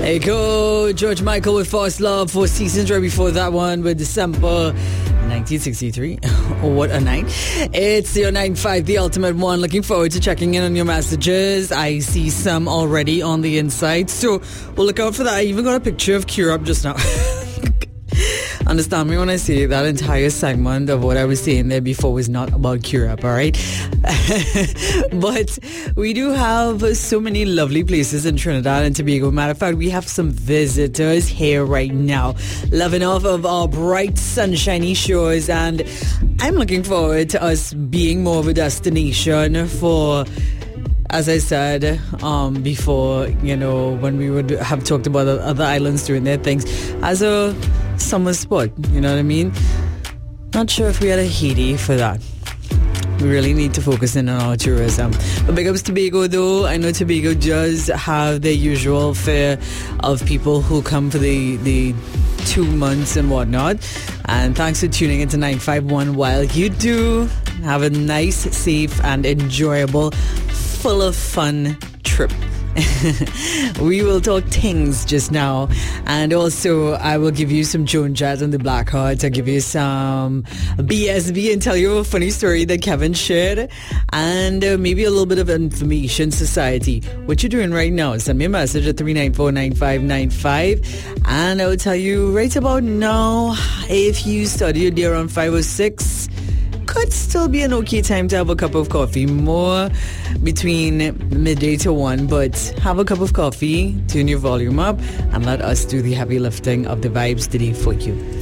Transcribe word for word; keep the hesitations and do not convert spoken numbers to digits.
There you go, George Michael with First Love, Four Seasons. Right before that one with December nineteen sixty-three. Oh, what a night. It's zero nine five, the ultimate one. Looking forward to checking in on your messages. I see some already on the inside, so we'll look out for that. I even got a picture of Cure Up just now. Understand me when I say that entire segment of what I was saying there before was not about Cure Up, all right? But we do have so many lovely places in Trinidad and Tobago. Matter of fact, we have some visitors here right now, loving off of our bright, sunshiny shores. And I'm looking forward to us being more of a destination for, as I said um, before, you know, when we would have talked about other islands doing their things, as a summer spot, you know what I mean? Not sure if we had a Haiti for that. We really need to focus in on our tourism. But big ups Tobago though. I know Tobago does have their usual fare of people who come for the, the two months and whatnot. And thanks for tuning into nine five one while you do. Have a nice, safe and enjoyable, full of fun trip. We will talk things just now, and also I will give you some Joan Jett and the Blackhearts. I'll give you some B S B and tell you a funny story that Kevin shared, and uh, maybe a little bit of Information Society. What you're doing right now, send me a message at three nine four, nine five nine five, and I will tell you right about now, if you studied there on five oh six, could still be an okay time to have a cup of coffee, more between midday to one, but have a cup of coffee, turn your volume up, and let us do the heavy lifting of the vibes today for you.